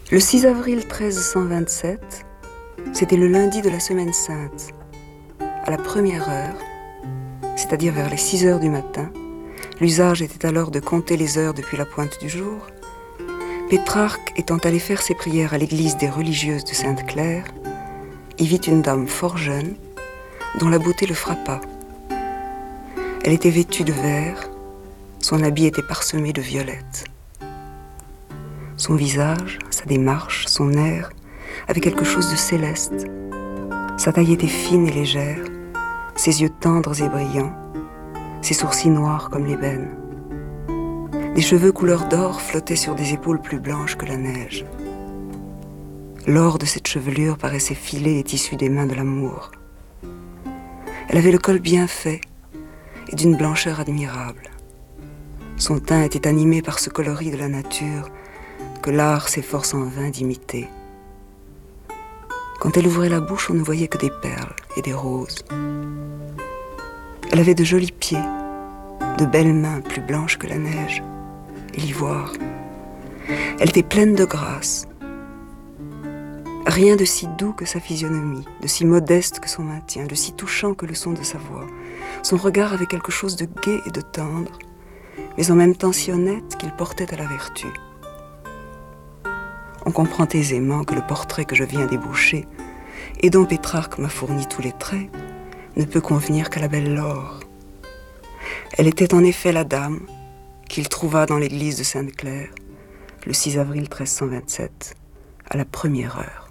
Le 6 avril 1327, c'était le lundi de la Semaine Sainte. À la première heure, c'est-à-dire vers les 6 heures du matin, l'usage était alors de compter les heures depuis la pointe du jour, Pétrarque étant allé faire ses prières à l'église des religieuses de Sainte-Claire, y vit une dame fort jeune, dont la beauté le frappa. Elle était vêtue de vert, son habit était parsemé de violettes. Son visage, sa démarche, son air, avait quelque chose de céleste. Sa taille était fine et légère, ses yeux tendres et brillants, ses sourcils noirs comme l'ébène. Des cheveux couleur d'or flottaient sur des épaules plus blanches que la neige. L'or de cette chevelure paraissait filé et tissu des mains de l'amour. Elle avait le col bien fait et d'une blancheur admirable. Son teint était animé par ce coloris de la nature que l'art s'efforce en vain d'imiter. Quand elle ouvrait la bouche, on ne voyait que des perles et des roses. Elle avait de jolis pieds, de belles mains plus blanches que la neige et l'ivoire. Elle était pleine de grâce. Rien de si doux que sa physionomie, de si modeste que son maintien, de si touchant que le son de sa voix. Son regard avait quelque chose de gai et de tendre, mais en même temps si honnête qu'il portait à la vertu. On comprend aisément que le portrait que je viens d'ébaucher, et dont Pétrarque m'a fourni tous les traits, ne peut convenir qu'à la belle Laure. Elle était en effet la dame qu'il trouva dans l'église de Sainte-Claire, le 6 avril 1327, à la première heure.